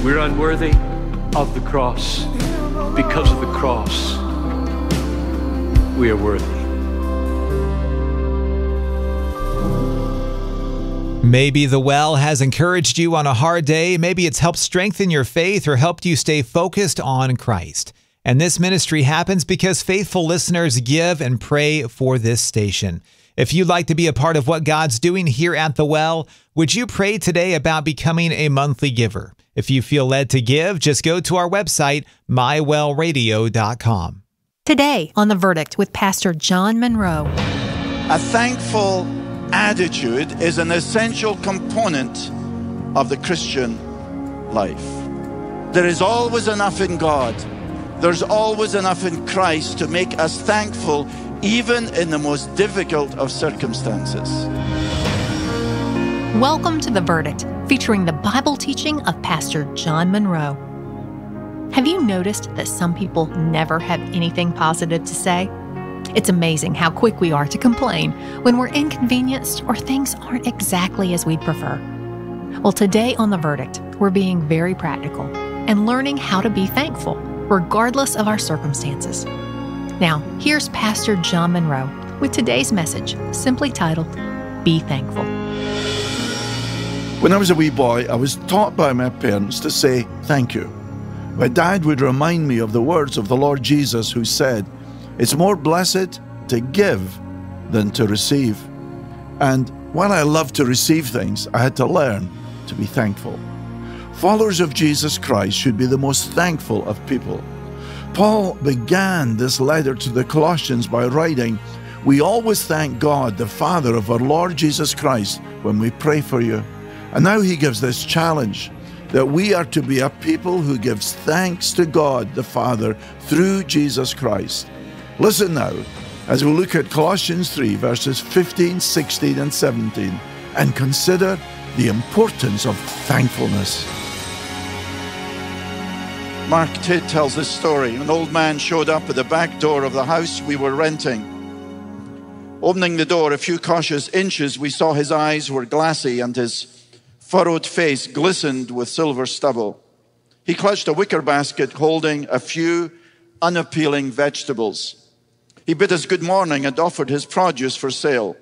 We're unworthy of the cross. Because of the cross, we are worthy. Maybe The Well has encouraged you on a hard day. Maybe it's helped strengthen your faith or helped you stay focused on Christ. And this ministry happens because faithful listeners give and pray for this station. If you'd like to be a part of what God's doing here at The Well, would you pray today about becoming a monthly giver? If you feel led to give, just go to our website, mywellradio.com. Today on The Verdict with Pastor John Monroe. A thankful attitude is an essential component of the Christian life. There is always enough in God. There's always enough in Christ to make us thankful even in the most difficult of circumstances. Welcome to The Verdict, featuring the Bible teaching of Pastor John Monroe. Have you noticed that some people never have anything positive to say? It's amazing how quick we are to complain when we're inconvenienced or things aren't exactly as we'd prefer. Well, today on The Verdict, we're being very practical and learning how to be thankful, regardless of our circumstances. Now, here's Pastor John Monroe with today's message, simply titled, Be Thankful. When I was a wee boy, I was taught by my parents to say thank you. My dad would remind me of the words of the Lord Jesus, who said, "It's more blessed to give than to receive." And while I loved to receive things, I had to learn to be thankful. Followers of Jesus Christ should be the most thankful of people. Paul began this letter to the Colossians by writing, "We always thank God, the Father of our Lord Jesus Christ, when we pray for you." And now he gives this challenge, that we are to be a people who gives thanks to God the Father through Jesus Christ. Listen now, as we look at Colossians 3, verses 15, 16, and 17, and consider the importance of thankfulness. Mark Tidd tells this story. An old man showed up at the back door of the house we were renting. Opening the door a few cautious inches, we saw his eyes were glassy and his furrowed face glistened with silver stubble. He clutched a wicker basket holding a few unappealing vegetables. He bid us good morning and offered his produce for sale.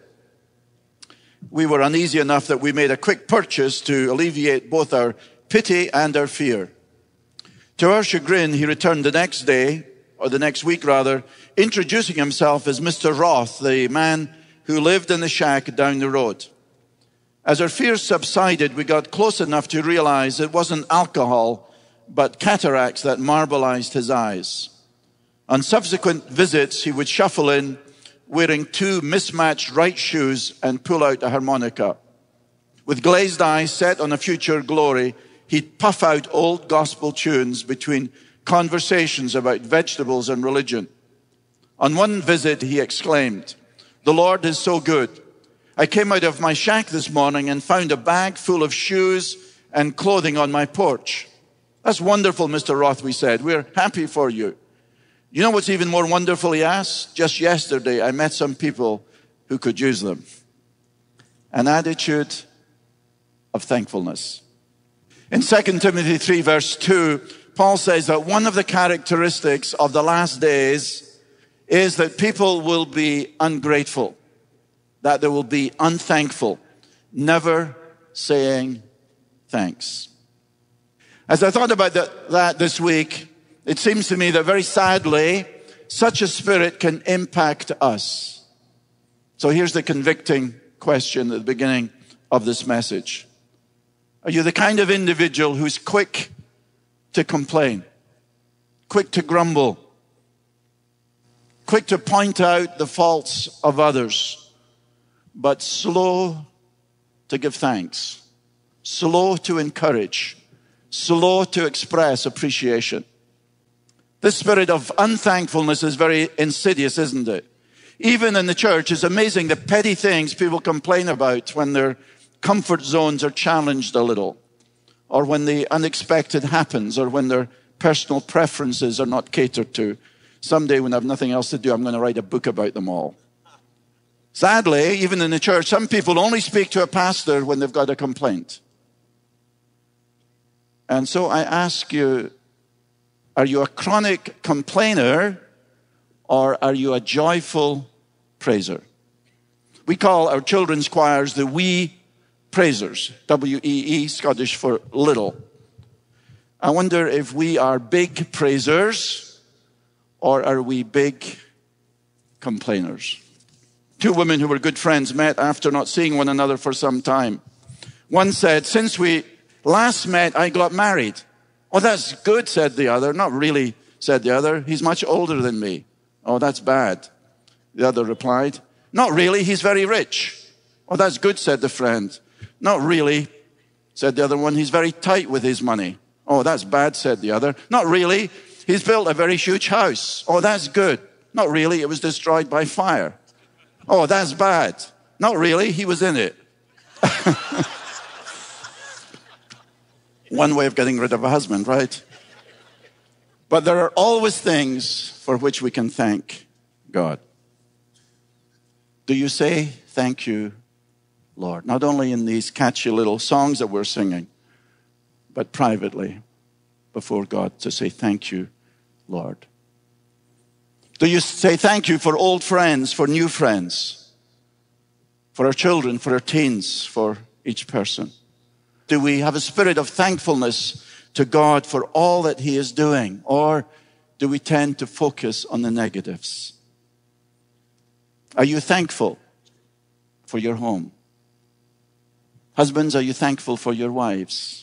We were uneasy enough that we made a quick purchase to alleviate both our pity and our fear. To our chagrin, he returned the next day, or the next week rather, introducing himself as Mr. Roth, the man who lived in the shack down the road. As our fears subsided, we got close enough to realize it wasn't alcohol, but cataracts that marbleized his eyes. On subsequent visits, he would shuffle in, wearing two mismatched right shoes and pull out a harmonica. With glazed eyes set on a future glory, he'd puff out old gospel tunes between conversations about vegetables and religion. On one visit, he exclaimed, "The Lord is so good. I came out of my shack this morning and found a bag full of shoes and clothing on my porch." "That's wonderful, Mr. Roth," we said. "We're happy for you." "You know what's even more wonderful," he asked? "Just yesterday, I met some people who could use them." An attitude of thankfulness. In 2 Timothy 3, verse 2, Paul says that one of the characteristics of the last days is that people will be ungrateful, that they will be unthankful, never saying thanks. As I thought about that this week, it seems to me that very sadly, such a spirit can impact us. So here's the convicting question at the beginning of this message. Are you the kind of individual who's quick to complain, quick to grumble, quick to point out the faults of others, but slow to give thanks, slow to encourage, slow to express appreciation? This spirit of unthankfulness is very insidious, isn't it? Even in the church, it's amazing the petty things people complain about when their comfort zones are challenged a little, or when the unexpected happens, or when their personal preferences are not catered to. Someday when I have nothing else to do, I'm going to write a book about them all. Sadly, even in the church, some people only speak to a pastor when they've got a complaint. And so I ask you, are you a chronic complainer or are you a joyful praiser? We call our children's choirs the wee praisers, W-E-E, Scottish for little. I wonder if we are big praisers or are we big complainers? Two women who were good friends met after not seeing one another for some time. One said, since we last met, I got married. Oh, that's good, said the other. Not really, said the other. He's much older than me. Oh, that's bad, the other replied. Not really, he's very rich. Oh, that's good, said the friend. Not really, said the other one. He's very tight with his money. Oh, that's bad, said the other. Not really, he's built a very huge house. Oh, that's good. Not really, it was destroyed by fire. Oh, that's bad. Not really, he was in it. One way of getting rid of a husband, right? But there are always things for which we can thank God. Do you say, thank you, Lord? Not only in these catchy little songs that we're singing, but privately before God to say, thank you, Lord. Do you say thank you for old friends, for new friends, for our children, for our teens, for each person? Do we have a spirit of thankfulness to God for all that He is doing? Or do we tend to focus on the negatives? Are you thankful for your home? Husbands, are you thankful for your wives?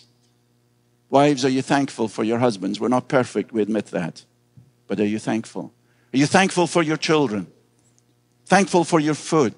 Wives, are you thankful for your husbands? We're not perfect, we admit that. But are you thankful? Are you thankful for your children? Thankful for your food?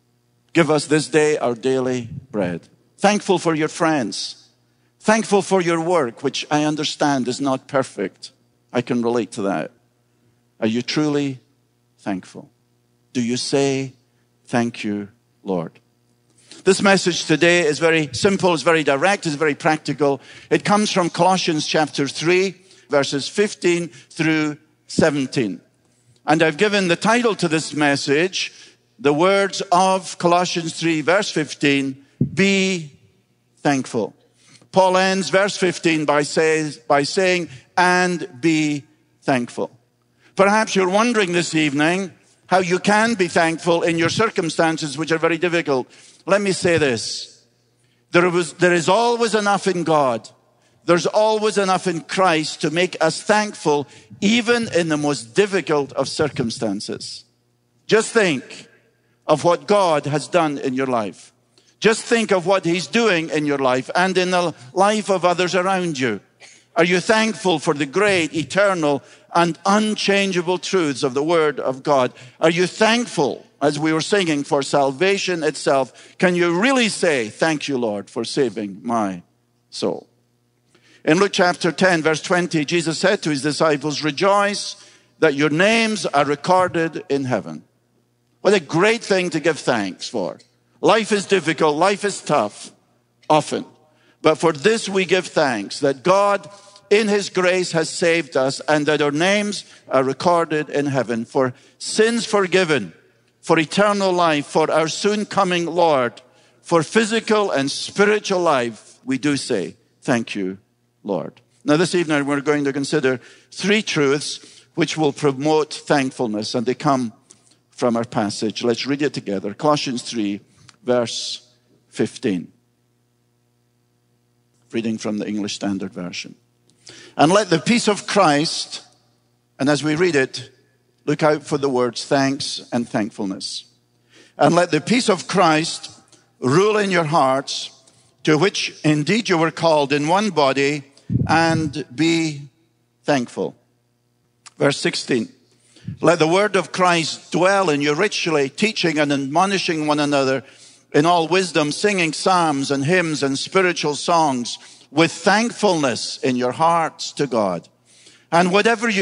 Give us this day our daily bread. Thankful for your friends. Thankful for your work, which I understand is not perfect. I can relate to that. Are you truly thankful? Do you say, thank you, Lord? This message today is very simple, it's very direct, it's very practical. It comes from Colossians chapter 3, verses 15 through 17. And I've given the title to this message, the words of Colossians 3, verse 15, be thankful. Paul ends verse 15 by saying, and be thankful. Perhaps you're wondering this evening how you can be thankful in your circumstances, which are very difficult. Let me say this. There is always enough in God. There's always enough in Christ to make us thankful, even in the most difficult of circumstances. Just think of what God has done in your life. Just think of what He's doing in your life and in the life of others around you. Are you thankful for the great, eternal, and unchangeable truths of the Word of God? Are you thankful, as we were singing, for salvation itself? Can you really say, thank you, Lord, for saving my soul? In Luke chapter 10, verse 20, Jesus said to His disciples, rejoice that your names are recorded in heaven. What a great thing to give thanks for. Life is difficult, life is tough, often. But for this we give thanks, that God in His grace has saved us and that our names are recorded in heaven for sins forgiven, for eternal life, for our soon coming Lord, for physical and spiritual life. We do say, thank you, Lord. Now this evening we're going to consider three truths which will promote thankfulness, and they come from our passage. Let's read it together. Colossians 3, verse 15. Reading from the English Standard Version. And let the peace of Christ, and as we read it, look out for the words thanks and thankfulness. And let the peace of Christ rule in your hearts, to which indeed you were called in one body, and be thankful. Verse 16. Let the word of Christ dwell in you richly, teaching and admonishing one another in all wisdom, singing psalms and hymns and spiritual songs with thankfulness in your hearts to God. And whatever you